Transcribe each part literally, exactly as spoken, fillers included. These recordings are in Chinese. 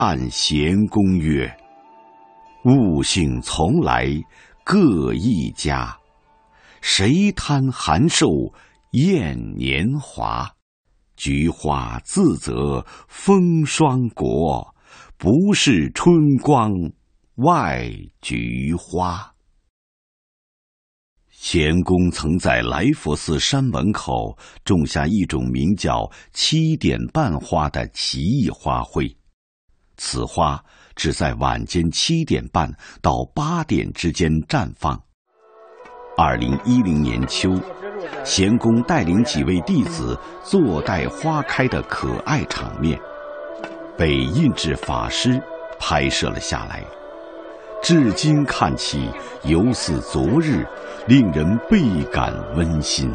按咸公曰：物性从来各一家，谁贪寒瘦厌年华？菊花自择风霜国，不是春光外菊花。咸公曾在来佛寺山门口种下一种名叫七点半花的奇异花卉，此花只在晚间七点半到八点之间绽放。二零一零年秋，咸公带领几位弟子坐待花开的可爱场面，被印制法师拍摄了下来。至今看起，犹似昨日，令人倍感温馨。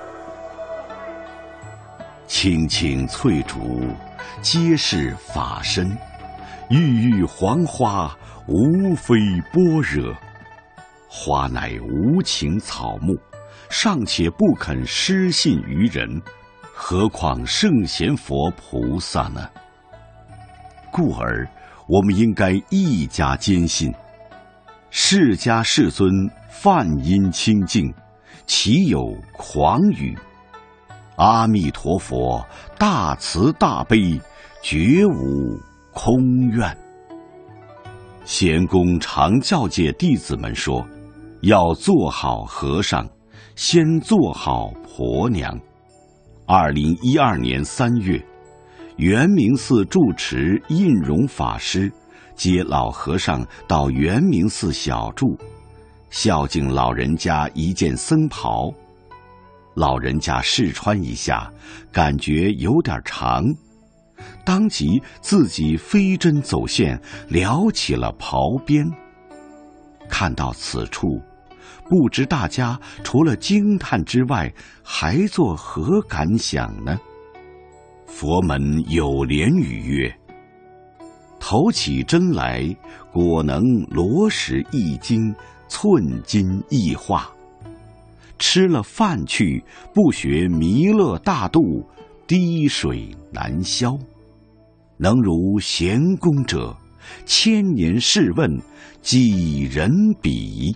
青青翠竹，皆是法身；郁郁黄花，无非般若。花乃无情草木，尚且不肯失信于人，何况圣贤佛菩萨呢？故而，我们应该一家坚信。释迦世尊梵音清净，岂有狂语？阿弥陀佛大慈大悲，绝无空愿。咸公常教诫弟子们说，要做好和尚，先做好婆娘。二零一二年三月，圆明寺住持印容法师接老和尚到圆明寺小住，孝敬老人家一件僧袍。老人家试穿一下，感觉有点长，当即自己飞针走线撩起了袍边。看到此处，不知大家除了惊叹之外，还作何感想呢？佛门有莲语曰：投起针来，果能罗石一斤，寸金一化。吃了饭去，不学弥勒大度，滴水难消。能如咸公者，千年试问，几人比？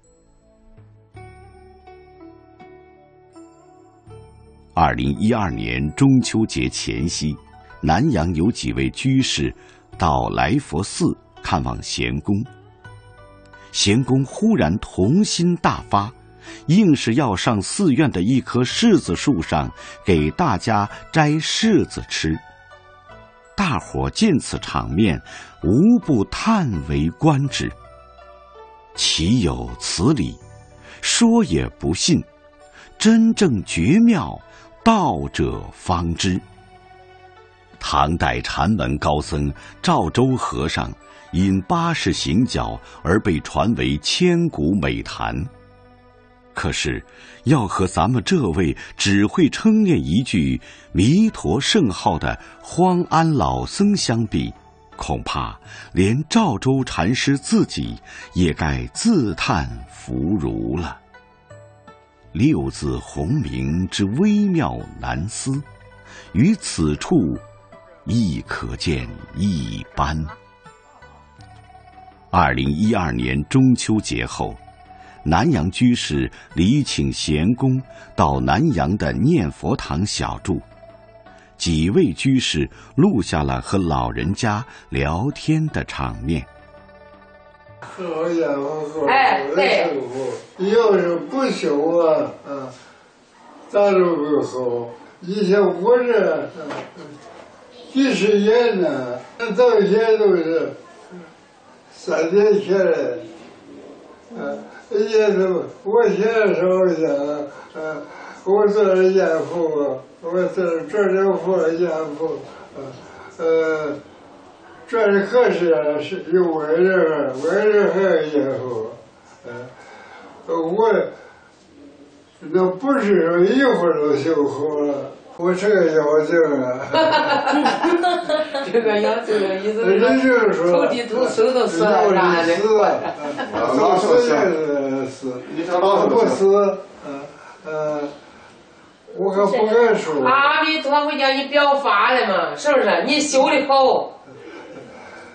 二零一二年中秋节前夕，南阳有几位居士到来佛寺看望咸公。咸公忽然童心大发，硬是要上寺院的一棵柿子树上给大家摘柿子吃。大伙见此场面，无不叹为观止。岂有此理？说也不信，真正绝妙，道者方知。唐代禅门高僧赵州和尚因八十行脚而被传为千古美谈。可是要和咱们这位只会称念一句弥陀圣号的荒安老僧相比，恐怕连赵州禅师自己也该自叹弗如了。六字洪名之微妙难思，于此处亦可见一斑。二零一二年中秋节后，南阳居士礼请咸公到南阳的念佛堂小住，几位居士录下了和老人家聊天的场面。 好家伙，哎，对，要是不修啊，啊，咋都不好。以前我这几十年呢，到现在都是三年前来，啊。也都，我现在说一下，呃，我做了严父，我做做了父严父，呃，呃，这的可是是有外人，外人还有严父，呃，我那不是说一会儿就修好了，我这个要求啊， 这个要求的意思是说， 头地头手都死了，啥的， 老说是。是，不是，呃呃，我可不敢说。 阿弥陀佛叫你表法的嘛，是不是？你修的好，